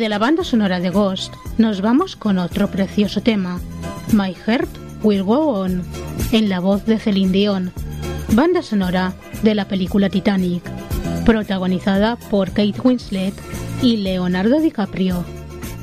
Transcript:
de la banda sonora de Ghost nos vamos con otro precioso tema, My Heart Will Go On, en la voz de Celine Dion, banda sonora de la película Titanic, protagonizada por Kate Winslet y Leonardo DiCaprio.